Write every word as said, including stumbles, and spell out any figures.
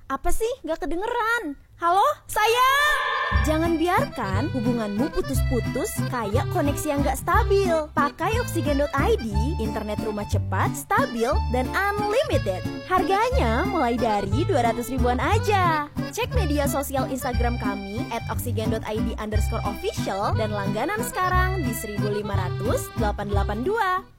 Apa sih? Gak kedengeran. Halo, sayang! Jangan biarkan hubunganmu putus-putus kayak koneksi yang gak stabil. Pakai Oksigen dot I D, internet rumah cepat, stabil, dan unlimited. Harganya mulai dari dua ratus ribuan aja. Cek media sosial Instagram kami at oksigen dot I D underscore official dan langganan sekarang di seribu lima ratus delapan delapan dua.